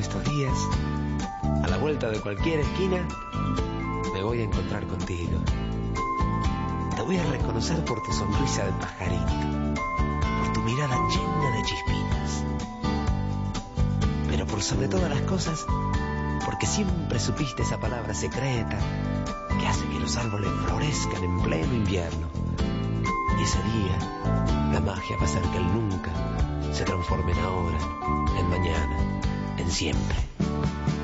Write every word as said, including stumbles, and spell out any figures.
estos días, a la vuelta de cualquier esquina, me voy a encontrar contigo. Te voy a reconocer por tu sonrisa de pajarito, por tu mirada llena de chispitas, pero por sobre todas las cosas, porque siempre supiste esa palabra secreta que hace que los árboles florezcan en pleno invierno. Y ese día, la magia va a hacer que el nunca se transforme en ahora, en mañana, en siempre.